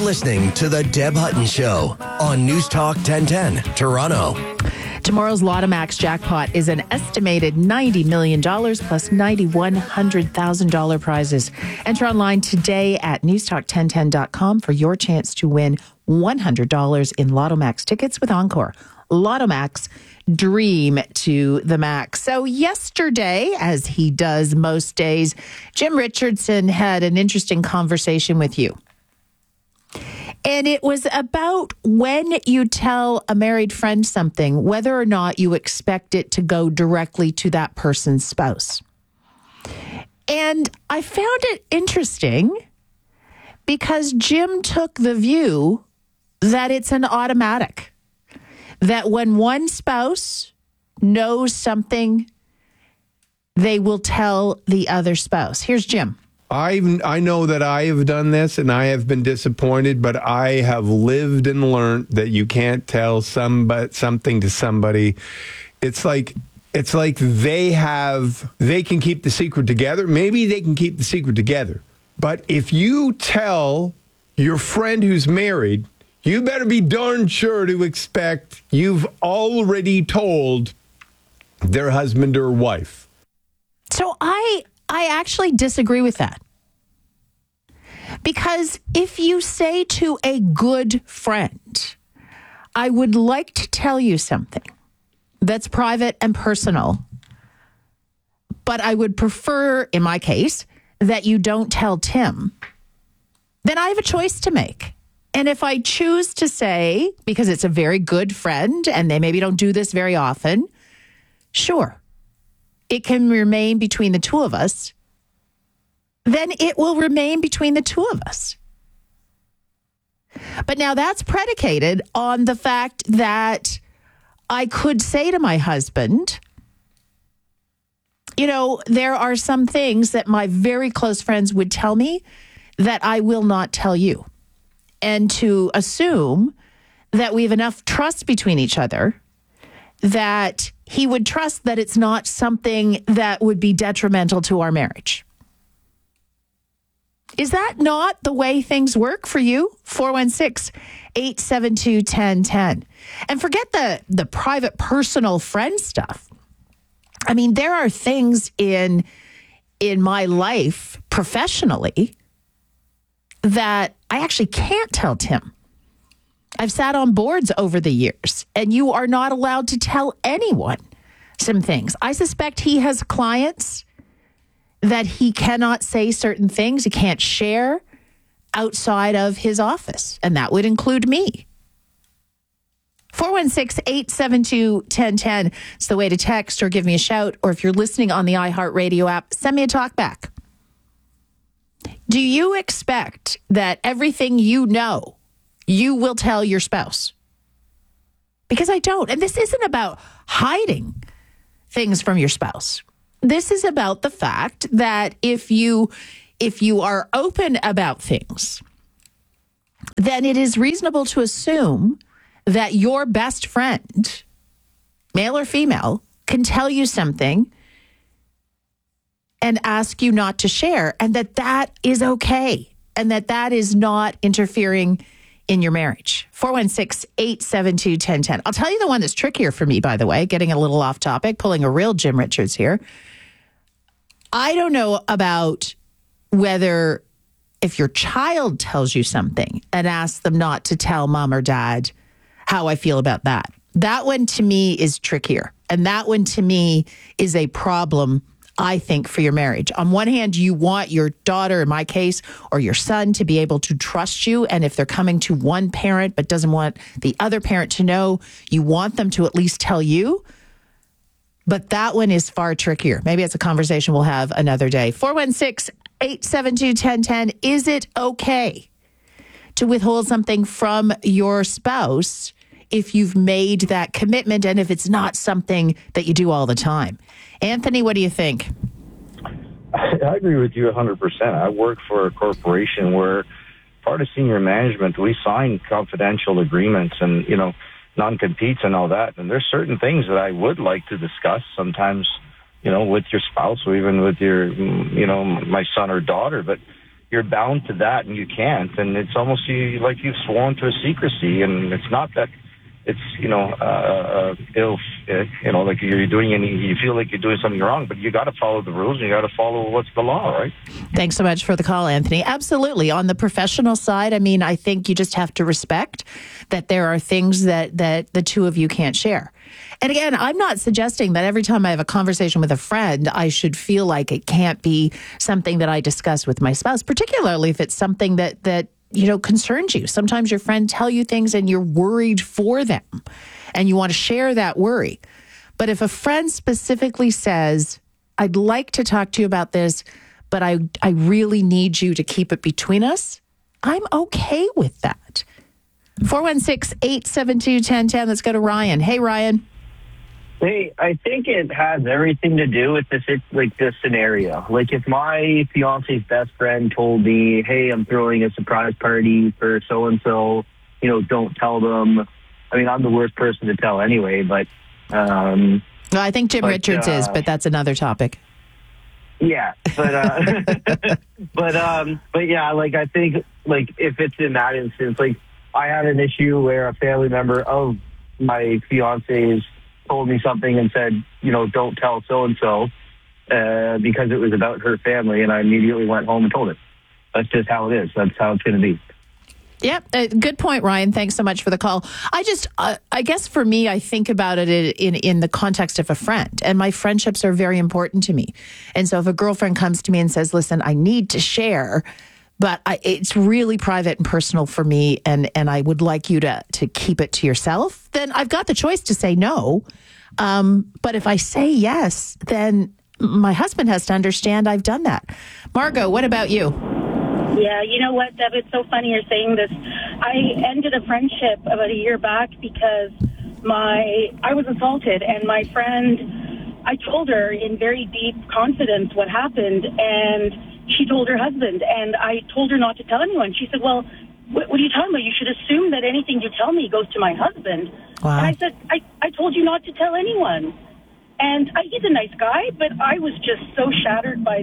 listening to The Deb Hutton Show on News Talk 1010, Toronto. Tomorrow's Lotomax jackpot is an estimated $90 million plus $9,100,000 prizes. Enter online today at newstalk1010.com for your chance to win $100 in Lotomax tickets with Encore. Lotomax, dream to the max. So yesterday, as he does most days, Jim Richardson had an interesting conversation with you. And it was about when you tell a married friend something, whether or not you expect it to go directly to that person's spouse. And I found it interesting because Jim took the view that it's an automatic, that when one spouse knows something, they will tell the other spouse. Here's Jim. I know that I have done this and I have been disappointed, but I have lived and learned that you can't tell something to somebody. It's like they can keep the secret together. Maybe they can keep the secret together. But if you tell your friend who's married, you better be darn sure to expect you've already told their husband or wife. So I actually disagree with that. Because if you say to a good friend, I would like to tell you something that's private and personal, but I would prefer, in my case, that you don't tell Tim, then I have a choice to make. And if I choose to say, because it's a very good friend and they maybe don't do this very often, sure, it can remain between the two of us, then it will remain between the two of us. But now that's predicated on the fact that I could say to my husband, you know, there are some things that my very close friends would tell me that I will not tell you. And to assume that we have enough trust between each other that he would trust that it's not something that would be detrimental to our marriage. Is that not the way things work for you? 416-872-1010. And forget the private, personal friend stuff. I mean, there are things in my life professionally that I actually can't tell Tim. I've sat on boards over the years, and you are not allowed to tell anyone some things. I suspect he has clients that he cannot say certain things, he can't share outside of his office, and that would include me. 416-872-1010 is the way to text or give me a shout, or if you're listening on the iHeartRadio app, send me a talk back. Do you expect that everything you know, you will tell your spouse? Because I don't. And this isn't about hiding things from your spouse. This is about the fact that if you are open about things, then it is reasonable to assume that your best friend, male or female, can tell you something and ask you not to share, and that is okay, and that is not interfering in your marriage. 416-872-1010. I'll tell you the one that's trickier for me, by the way, getting a little off topic, pulling a real Jim Richards here. I don't know about whether if your child tells you something and asks them not to tell mom or dad how I feel about that. That one to me is trickier. And that one to me is a problem, I think, for your marriage. On one hand, you want your daughter, in my case, or your son to be able to trust you. And if they're coming to one parent but doesn't want the other parent to know, you want them to at least tell you. But that one is far trickier. Maybe it's a conversation we'll have another day. 416-872-1010. Is it okay to withhold something from your spouse if you've made that commitment and if it's not something that you do all the time? Anthony, what do you think? I agree with you 100%. I work for a corporation where part of senior management, we sign confidential agreements and, non-competes and all that. And there's certain things that I would like to discuss sometimes, with your spouse or even with your, my son or daughter. But you're bound to that, and you can't. And it's almost like you've sworn to a secrecy, and it's not that it's like you're doing you feel like you're doing something wrong, but you got to follow the rules, and you got to follow what's the law, right? Thanks so much for the call, Anthony. Absolutely. On the professional side, I mean, I think you just have to respect that there are things that the two of you can't share. And again, I'm not suggesting that every time I have a conversation with a friend, I should feel like it can't be something that I discuss with my spouse, particularly if it's something that concerns you. Sometimes your friend tell you things and you're worried for them and you want to share that worry. But if a friend specifically says, I'd like to talk to you about this, but I really need you to keep it between us, I'm okay with that. 416-872-1010. Let's go to Ryan. Hey, Ryan. Hey, I think it has everything to do with this scenario. Like, if my fiance's best friend told me, hey, I'm throwing a surprise party for so-and-so, don't tell them. I mean, I'm the worst person to tell anyway, but... well, I think Jim Richards is, but that's another topic. Yeah, but yeah, like, I think, like, if it's in that instance, like, I had an issue where a family member of my fiance's told me something and said, don't tell so-and-so because it was about her family, and I immediately went home and told it. That's just how it is. That's how it's going to be. Yep. Good point, Ryan. Thanks so much for the call. I guess for me, I think about it in the context of a friend, and my friendships are very important to me. And so if a girlfriend comes to me and says, listen, I need to share, but it's really private and personal for me, and I would like you to keep it to yourself, then I've got the choice to say no. But if I say yes, then my husband has to understand I've done that. Margot, what about you? Yeah, you know what, Deb? It's so funny you're saying this. I ended a friendship about a year back because I was assaulted, and my friend, I told her in very deep confidence what happened, and she told her husband, and I told her not to tell anyone. She said, well, what are you talking about? You should assume that anything you tell me goes to my husband. Wow. And I said, I told you not to tell anyone. And he's a nice guy, but I was just so shattered by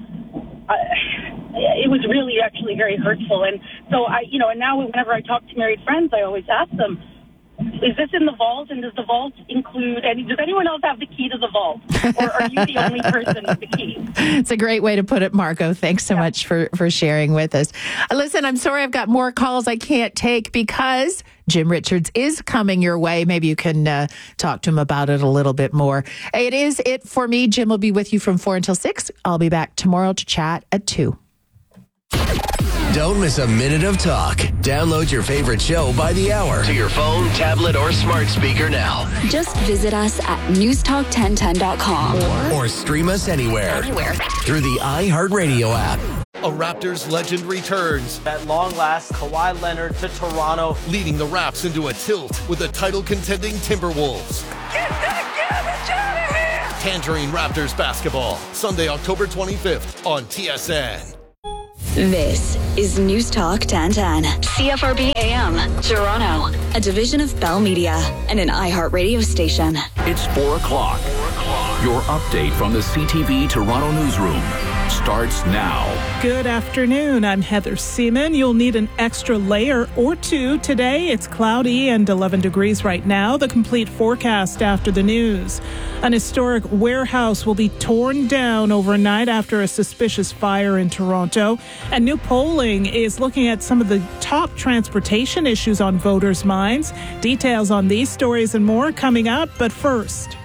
it was really actually very hurtful. And so and now whenever I talk to married friends, I always ask them, is this in the vault, and does the vault include does anyone else have the key to the vault, or are you the only person with the key? It's a great way to put it, Marco. Thanks so much for sharing with us. Listen, I'm sorry I've got more calls I can't take because Jim Richards is coming your way. Maybe you can talk to him about it a little bit more. It is it for me. Jim will be with you from 4 until 6. I'll be back tomorrow to chat at 2. Don't miss a minute of talk. Download your favorite show by the hour to your phone, tablet, or smart speaker now. Just visit us at newstalk1010.com Or stream us anywhere through the iHeartRadio app. A Raptors legend returns, At long last, Kawhi Leonard to Toronto. leading the Raps into a tilt with the title-contending Timberwolves. Get that garbage out of here! Tangerine Raptors basketball, Sunday, October 25th on TSN. This is News Talk 1010. CFRB AM, Toronto. A division of Bell Media and an iHeart radio station. It's 4 o'clock. Your update from the CTV Toronto newsroom starts now. Good afternoon. I'm Heather Seaman. You'll need an extra layer or two today. It's cloudy and 11 degrees right now. The complete forecast after the news. An historic warehouse will be torn down overnight after a suspicious fire in Toronto. And new polling is looking at some of the top transportation issues on voters' minds. Details on these stories and more coming up. But first,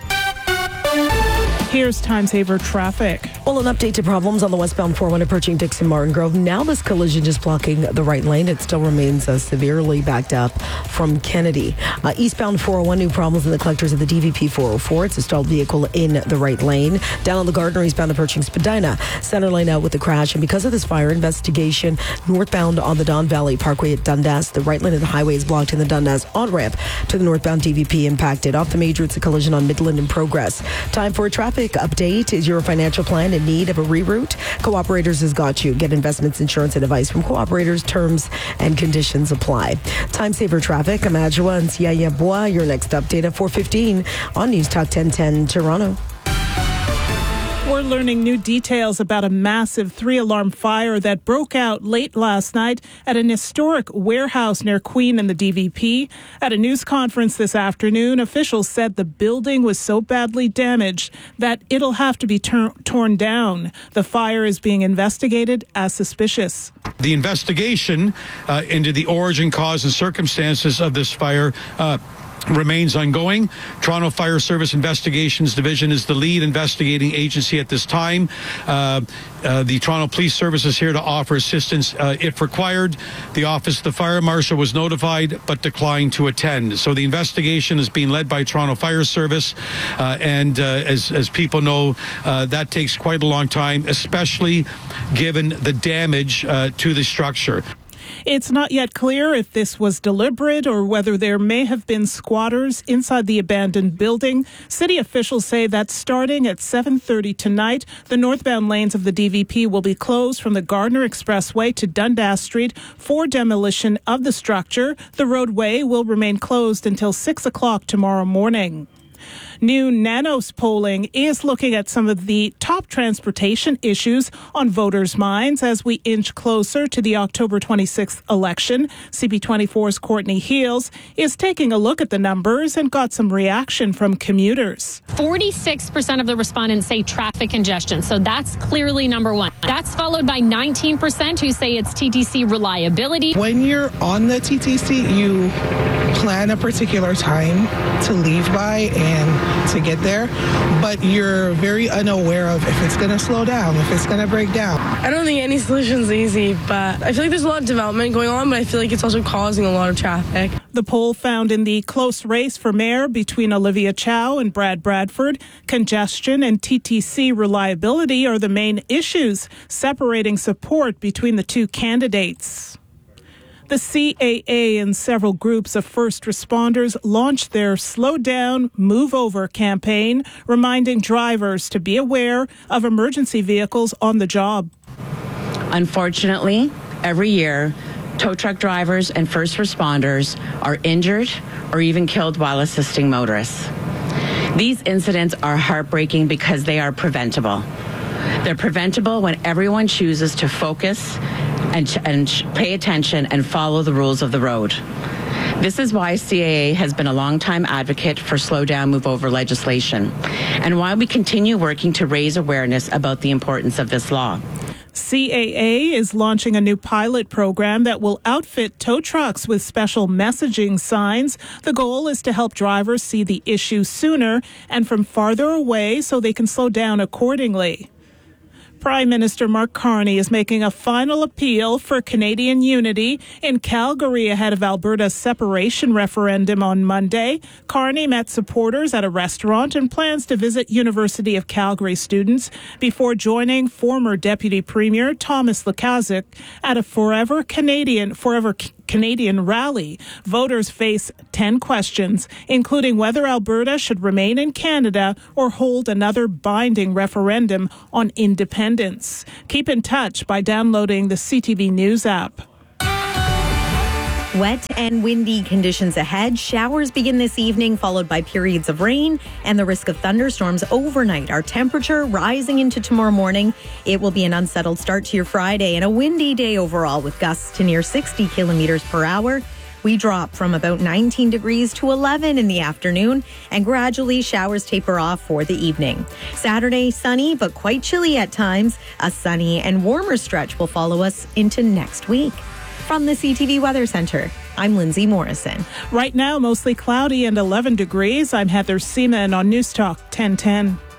here's Time Saver traffic. Well, an update to problems on the westbound 401 approaching Dixon Martin Grove. Now this collision just blocking the right lane. It still remains severely backed up from Kennedy. Eastbound 401, new problems in the collectors of the DVP 404. It's a stalled vehicle in the right lane. Down on the Gardner eastbound approaching Spadina. Center lane out with the crash. And because of this fire investigation, northbound on the Don Valley Parkway at Dundas, the right lane of the highway is blocked in the Dundas on-ramp to the northbound DVP impacted. Off the major, it's a collision on Midland in progress. Time for a traffic update. Is your financial plan in need of a reroute? Cooperators has got you. Get investments, insurance, and advice from Cooperators. Terms and conditions apply. Time Saver traffic. I'm Adjoa and Siaya Bois. Your next update at 4:15 on News Talk 1010 Toronto. We're We're learning new details about a massive 3-alarm fire that broke out late last night at an historic warehouse near Queen and the DVP. At a news conference this afternoon, officials said the building was so badly damaged that it'll have to be torn down. The fire is being investigated as suspicious. The investigation into the origin, cause, and circumstances of this fire remains ongoing. Toronto Fire Service Investigations Division is the lead investigating agency at this time. The Toronto Police Service is here to offer assistance if required. The Office of the Fire Marshal was notified but declined to attend. So the investigation is being led by Toronto Fire Service, and as people know, that takes quite a long time, especially given the damage to the structure. It's not yet clear if this was deliberate or whether there may have been squatters inside the abandoned building. City officials say that starting at 7:30 tonight, the northbound lanes of the DVP will be closed from the Gardiner Expressway to Dundas Street for demolition of the structure. The roadway will remain closed until 6 o'clock tomorrow morning. New Nanos polling is looking at some of the top transportation issues on voters' minds as we inch closer to the October 26th election. CP24's Courtney Heels is taking a look at the numbers and got some reaction from commuters. 46% of the respondents say traffic congestion, so that's clearly number one. That's followed by 19% who say it's TTC reliability. When you're on the TTC, you plan a particular time to leave by and to get there, but you're very unaware of if it's going to slow down, if it's going to break down. I don't think any solution's easy, but I feel like there's a lot of development going on, but I feel like it's also causing a lot of traffic. The poll found in the close race for mayor between Olivia Chow and Brad Bradford, congestion and TTC reliability are the main issues separating support between the two candidates. The CAA and several groups of first responders launched their Slow Down, Move Over campaign, reminding drivers to be aware of emergency vehicles on the job. Unfortunately, every year, tow truck drivers and first responders are injured or even killed while assisting motorists. These incidents are heartbreaking because they are preventable. They're preventable when everyone chooses to focus and pay attention and follow the rules of the road. This is why CAA has been a longtime advocate for slow down, move over legislation, and why we continue working to raise awareness about the importance of this law. CAA is launching a new pilot program that will outfit tow trucks with special messaging signs. The goal is to help drivers see the issue sooner and from farther away so they can slow down accordingly. Prime Minister Mark Carney is making a final appeal for Canadian unity in Calgary ahead of Alberta's separation referendum on Monday. Carney met supporters at a restaurant and plans to visit University of Calgary students before joining former Deputy Premier Thomas Lukaszuk at a Forever Canadian rally. Voters face 10 questions, including whether Alberta should remain in Canada or hold another binding referendum on independence. Keep in touch by downloading the CTV News app. Wet and windy conditions ahead. Showers begin this evening, followed by periods of rain and the risk of thunderstorms overnight. Our temperature rising into tomorrow morning. It will be an unsettled start to your Friday and a windy day overall with gusts to near 60 kilometers per hour. We drop from about 19 degrees to 11 in the afternoon, and gradually showers taper off for the evening. Saturday, sunny but quite chilly at times. A sunny and warmer stretch will follow us into next week. From the CTV Weather Center, I'm Lindsay Morrison. Right now, mostly cloudy and 11 degrees. I'm Heather Seaman on News Talk 1010.